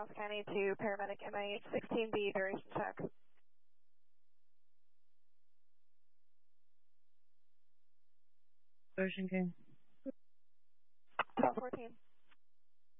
Charles County to paramedic MIH 16B, duration check. Ocean King. 1214.